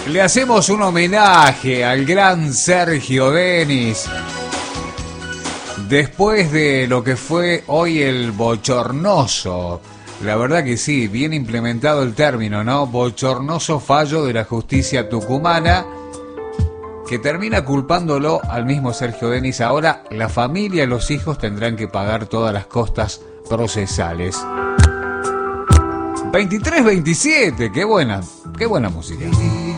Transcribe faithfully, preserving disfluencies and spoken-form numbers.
Le hacemos un homenaje al gran Sergio Denis. Después de lo que fue hoy el bochornoso, la verdad que sí, bien implementado el término, ¿no? Bochornoso fallo de la justicia tucumana, que termina culpándolo al mismo Sergio Denis. Ahora la familia y los hijos tendrán que pagar todas las costas procesales. veintitrés veintisiete, qué buena, qué buena música.